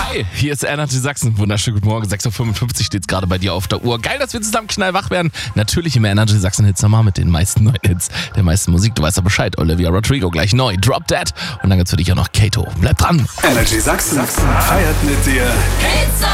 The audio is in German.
Hi, hier ist Energy Sachsen. Wunderschönen guten Morgen. 6.55 Uhr steht es gerade bei dir auf der Uhr. Geil, dass wir zusammen knallwach werden. Natürlich im Energy Sachsen Hitsommer mit den meisten neuen Hits, der meisten Musik. Du weißt ja Bescheid. Olivia Rodrigo gleich neu. Drop Dead. Und dann gibt's für dich auch noch Kato. Bleib dran. Energy Sachsen feiert mit dir